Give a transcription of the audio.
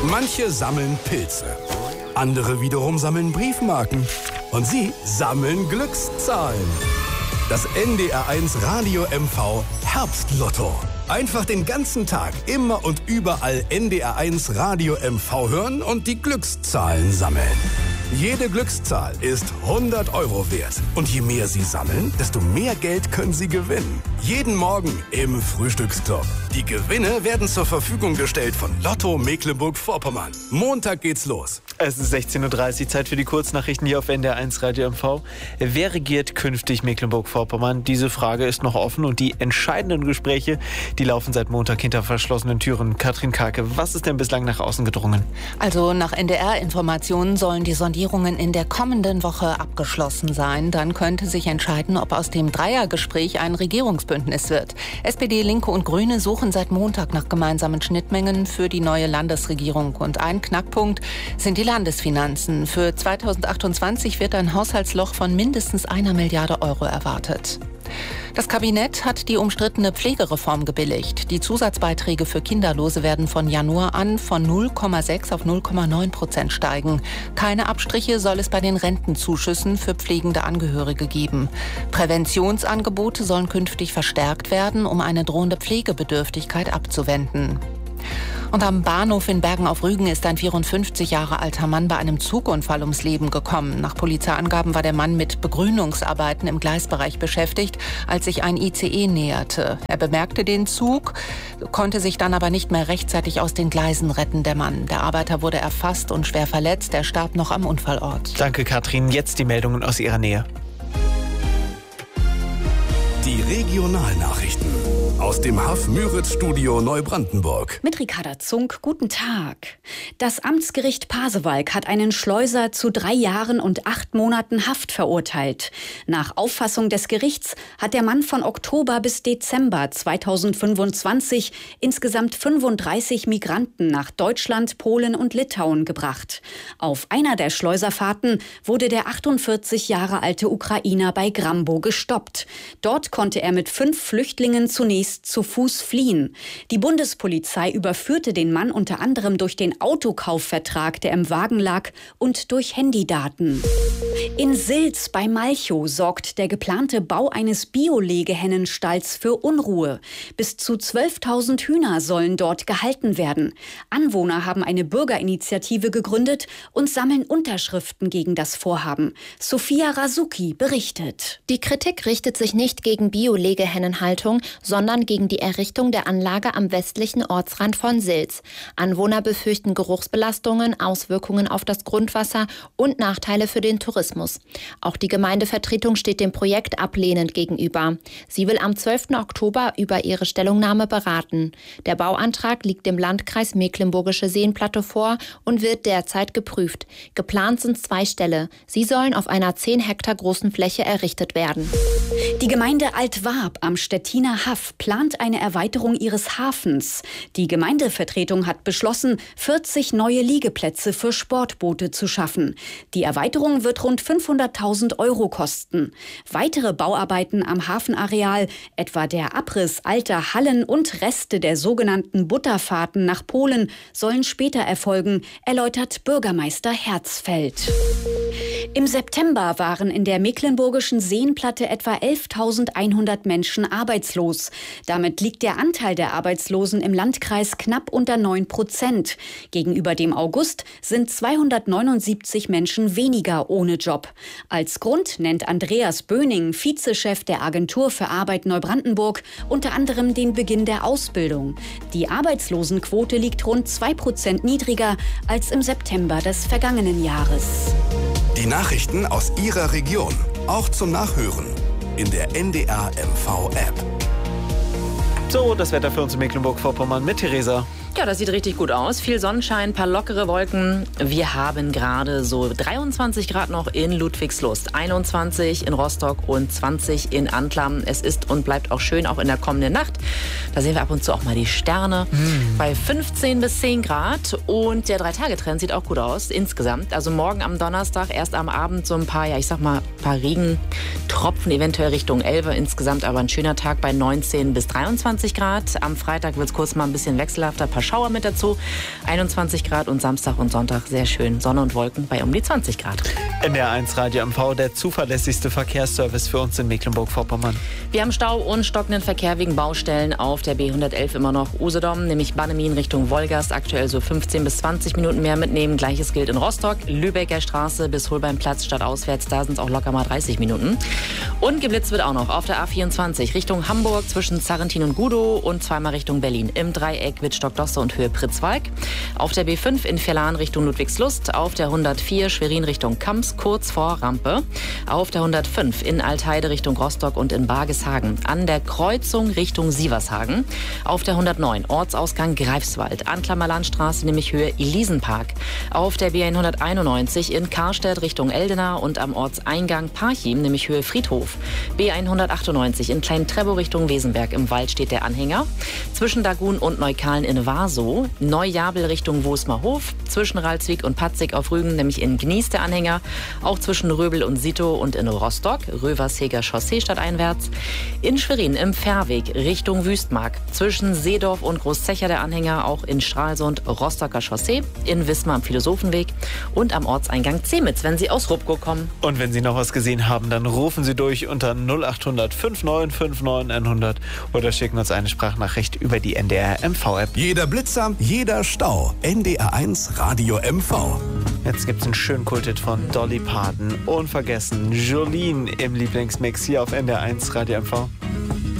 Manche sammeln Pilze. Andere wiederum sammeln Briefmarken. Und Sie sammeln Glückszahlen. Das NDR1 Radio MV Herbstlotto. Einfach den ganzen Tag, immer und überall NDR1 Radio MV hören und die Glückszahlen sammeln. Jede Glückszahl ist 100 € wert. Und je mehr Sie sammeln, desto mehr Geld können Sie gewinnen. Jeden Morgen im Frühstücksclub. Die Gewinne werden zur Verfügung gestellt von Lotto Mecklenburg-Vorpommern. Montag geht's los. Es ist 16:30 Uhr, Zeit für die Kurznachrichten hier auf NDR1 Radio MV. Wer regiert künftig Mecklenburg-Vorpommern? Diese Frage ist noch offen und die entscheidenden Gespräche, die laufen seit Montag hinter verschlossenen Türen. Katrin Karke, was ist denn bislang nach außen gedrungen? Also nach NDR-Informationen sollen die Sondierungen in der kommenden Woche abgeschlossen sein. Dann könnte sich entscheiden, ob aus dem Dreiergespräch ein Regierungsbündnis wird. SPD, Linke und Grüne suchen seit Montag nach gemeinsamen Schnittmengen für die neue Landesregierung. Und ein Knackpunkt sind die Landesfinanzen. Für 2028 wird ein Haushaltsloch von mindestens 1 Milliarde € erwartet. Das Kabinett hat die umstrittene Pflegereform gebilligt. Die Zusatzbeiträge für Kinderlose werden von Januar an von 0,6 auf 0,9% steigen. Keine Abstriche soll es bei den Rentenzuschüssen für pflegende Angehörige geben. Präventionsangebote sollen künftig verstärkt werden, um eine drohende Pflegebedürftigkeit abzuwenden. Und am Bahnhof in Bergen auf Rügen ist ein 54 Jahre alter Mann bei einem Zugunfall ums Leben gekommen. Nach Polizeiangaben war der Mann mit Begrünungsarbeiten im Gleisbereich beschäftigt, als sich ein ICE näherte. Er bemerkte den Zug, konnte sich dann aber nicht mehr rechtzeitig aus den Gleisen retten, der Mann. Der Arbeiter wurde erfasst und schwer verletzt. Er starb noch am Unfallort. Danke, Katrin. Jetzt die Meldungen aus Ihrer Nähe. Die Regionalnachrichten aus dem Haff-Müritz-Studio Neubrandenburg. Mit Ricarda Zunk, guten Tag. Das Amtsgericht Pasewalk hat einen Schleuser zu 3 Jahren und 8 Monaten Haft verurteilt. Nach Auffassung des Gerichts hat der Mann von Oktober bis Dezember 2025 insgesamt 35 Migranten nach Deutschland, Polen und Litauen gebracht. Auf einer der Schleuserfahrten wurde der 48 Jahre alte Ukrainer bei Grambo gestoppt. Dort konnte er mit 5 Flüchtlingen zunächst zu Fuß fliehen. Die Bundespolizei überführte den Mann unter anderem durch den Autokaufvertrag, der im Wagen lag, und durch Handydaten. In Silz bei Malchow sorgt der geplante Bau eines Bio-Legehennenstalls für Unruhe. Bis zu 12.000 Hühner sollen dort gehalten werden. Anwohner haben eine Bürgerinitiative gegründet und sammeln Unterschriften gegen das Vorhaben. Sophia Rasuki berichtet. Die Kritik richtet sich nicht gegen Bio-Legehennenhaltung, sondern gegen die Errichtung der Anlage am westlichen Ortsrand von Silz. Anwohner befürchten Geruchsbelastungen, Auswirkungen auf das Grundwasser und Nachteile für den Tourismus. Auch die Gemeindevertretung steht dem Projekt ablehnend gegenüber. Sie will am 12. Oktober über ihre Stellungnahme beraten. Der Bauantrag liegt dem Landkreis Mecklenburgische Seenplatte vor und wird derzeit geprüft. Geplant sind 2 Ställe. Sie sollen auf einer 10 Hektar großen Fläche errichtet werden. Die Gemeinde Altwarp am Stettiner Haff plant eine Erweiterung ihres Hafens. Die Gemeindevertretung hat beschlossen, 40 neue Liegeplätze für Sportboote zu schaffen. Die Erweiterung wird rund 500.000 € kosten. Weitere Bauarbeiten am Hafenareal, etwa der Abriss alter Hallen und Reste der sogenannten Butterfahrten nach Polen, sollen später erfolgen, erläutert Bürgermeister Herzfeld. Im September waren in der mecklenburgischen Seenplatte etwa 11.100 Menschen arbeitslos. Damit liegt der Anteil der Arbeitslosen im Landkreis knapp unter 9%. Gegenüber dem August sind 279 Menschen weniger ohne Job. Als Grund nennt Andreas Böning, Vizechef der Agentur für Arbeit Neubrandenburg, unter anderem den Beginn der Ausbildung. Die Arbeitslosenquote liegt rund 2% niedriger als im September des vergangenen Jahres. Die Nachrichten aus Ihrer Region, auch zum Nachhören in der NDR MV App. So, das Wetter für uns in Mecklenburg-Vorpommern mit Theresa. Ja, das sieht richtig gut aus. Viel Sonnenschein, paar lockere Wolken. Wir haben gerade so 23 Grad noch in Ludwigslust, 21 in Rostock und 20 in Antlam. Es ist und bleibt auch schön, auch in der kommenden Nacht. Da sehen wir ab und zu auch mal die Sterne bei 15 bis 10 Grad. Und der 3-Tage-Trend sieht auch gut aus insgesamt. Also morgen am Donnerstag, erst am Abend so ein paar, ja ich sag mal, paar Regentropfen, eventuell Richtung 11. Insgesamt aber ein schöner Tag bei 19 bis 23 Grad. Am Freitag wird es kurz mal ein bisschen wechselhafter, ein paar Schauer mit dazu. 21 Grad und Samstag und Sonntag sehr schön Sonne und Wolken bei um die 20 Grad. NDR1 Radio MV, der zuverlässigste Verkehrsservice für uns in Mecklenburg-Vorpommern. Wir haben Stau und stockenden Verkehr wegen Baustellen auf der B111 immer noch Usedom, nämlich Bannemin Richtung Wolgast. Aktuell so 15 bis 20 Minuten mehr mitnehmen. Gleiches gilt in Rostock, Lübecker Straße bis Holbeinplatz statt auswärts. Da sind es auch locker mal 30 Minuten. Und geblitzt wird auch noch auf der A24 Richtung Hamburg zwischen Zarrentin und Gudow und zweimal Richtung Berlin. Im Dreieck Wittstock-Dosse und Höhe Pritzwalk. Auf der B5 in Verlan Richtung Ludwigslust. Auf der 104 Schwerin Richtung Kamps kurz vor Rampe. Auf der 105 in Altheide Richtung Rostock und in Bargeshagen. An der Kreuzung Richtung Sievershagen. Auf der 109 Ortsausgang Greifswald. Antlammer Landstraße nämlich Höhe Elisenpark. Auf der B191 in Karstedt Richtung Eldena und am Ortseingang Parchim nämlich Höhe Friedhof. B198 in Klein-Trebo Richtung Wesenberg. Im Wald steht der Anhänger. Zwischen Dagun und Neukalen in Vaso. Neujabel Richtung Wosmerhof. Zwischen Ralswiek und Patzig auf Rügen nämlich in Gnies der Anhänger. Auch zwischen Röbel und Sito und in Rostock. Röversheger Chaussee stadteinwärts. In Schwerin im Fährweg Richtung Wüstmark. Zwischen Seedorf und Großzecher der Anhänger. Auch in Stralsund Rostocker Chaussee. In Wismar am Philosophenweg. Und am Ortseingang Zemitz, wenn Sie aus Rupko kommen. Und wenn Sie noch was gesehen haben, dann rufen Sie durch unter 0800 5959 100 oder schicken uns eine Sprachnachricht über die NDR MV-App. Jeder Blitzer, jeder Stau. NDR1 Radio MV. Jetzt gibt's einen schönen Kulthit von Dolly Parton. Unvergessen, Jolene im Lieblingsmix hier auf NDR1 Radio MV.